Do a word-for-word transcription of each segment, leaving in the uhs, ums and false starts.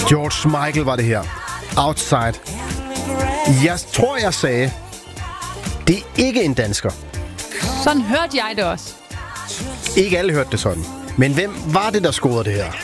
George Michael var det her. Outside. Jeg tror, jeg sagde, det er ikke en dansker. Sådan hørte jeg det også. Ikke alle hørte det sådan. Men hvem var det, der scorede det her?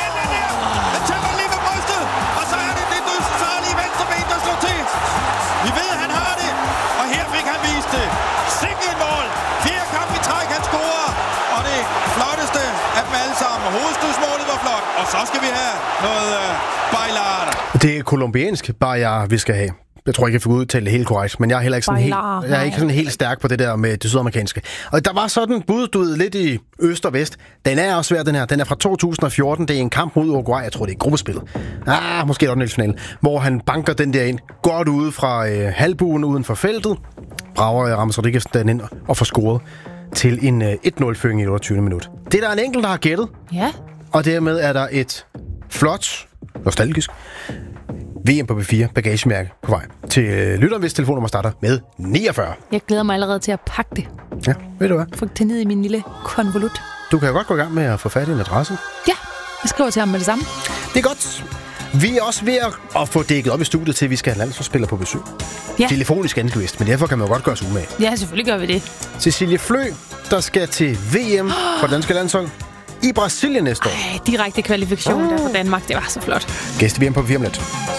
Vi ved, han har det, og her fik han vist det. Sikke et mål. Fjerde kamp i træk, han scorer. Og det flotteste af dem alle sammen. Hovedstødsmålet var flot. Og så skal vi have noget uh, bailar. Det er kolumbiansk bailar, vi skal have. Jeg tror ikke, jeg fik udtalt det helt korrekt, men jeg er heller ikke sådan, Bailar, helt, jeg er ikke sådan helt stærk på det der med det sydamerikanske. Og der var sådan budstud lidt i øst og vest. Den er også svær, den her. Den er fra to tusind og fjorten. Det er en kamp mod Uruguay. Jeg tror, det er gruppespillet. Ah, måske er det ottendedelsfinalen, hvor han banker den der ind. Godt ude fra øh, halvbuen uden for feltet. Brager Ramos Rodriguez den ind og får scoret til en øh, et nul-føring i otteogtyvende minut. Det er der en enkelt, der har gættet. Ja. Og dermed er der et flot, nostalgisk V M på B fire bagagemærke på vej til øh, lytteren, hvis telefonnummer starter med niogfyrre. Jeg glæder mig allerede til at pakke det. Ja, ved du hvad? Få det ned i min lille konvolut. Du kan jo godt gå i gang med at få fat i en adresse. Ja, jeg skriver til ham med det samme. Det er godt. Vi er også ved at få dækket op i studiet til, at vi skal have landsholdsspillere på besøg. Ja. Telefonisk ganske vist, men derfor kan man jo godt gøre sig umage. Ja, selvfølgelig gør vi det. Cecilie Flø, der skal til V M for det danske landshold i Brasilien næste år. Ej, direkte kvalifikation der fra Danmark. Det var så flot. Gæst i V M på B fire om lidt.